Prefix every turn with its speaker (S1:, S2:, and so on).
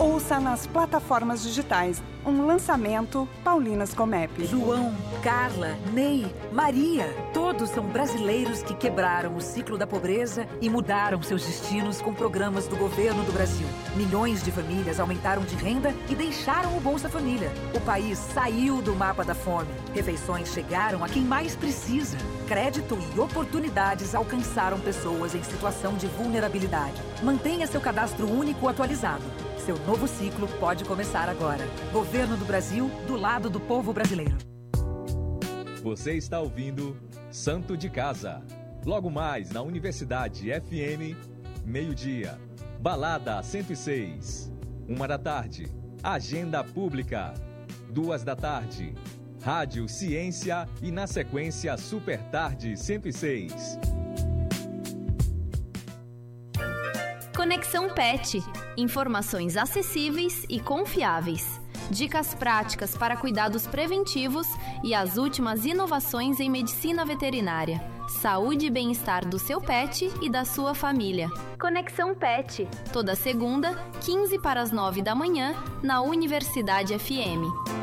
S1: Ouça nas plataformas digitais. Um lançamento Paulinas Comep.
S2: João, Carla, Ney, Maria, todos são brasileiros que quebraram o ciclo da pobreza e mudaram seus destinos com programas do governo do Brasil. Milhões de famílias aumentaram de renda e deixaram o Bolsa Família. O país saiu do mapa da fome. Refeições chegaram a quem mais precisa. Crédito e oportunidades alcançaram pessoas em situação de vulnerabilidade. Mantenha seu cadastro único atualizado. Seu novo ciclo pode começar agora. Governo do Brasil, do lado do povo brasileiro.
S3: Você está ouvindo Santo de Casa. Logo mais na Universidade FM, meio-dia. Balada 106. 13h, Agenda Pública. 14h, Rádio Ciência e na sequência Super Tarde 106.
S4: Conexão Pet. Informações acessíveis e confiáveis. Dicas práticas para cuidados preventivos e as últimas inovações em medicina veterinária. Saúde e bem-estar do seu pet e da sua família. Conexão Pet. Toda segunda, 8:45 da manhã, na Universidade FM.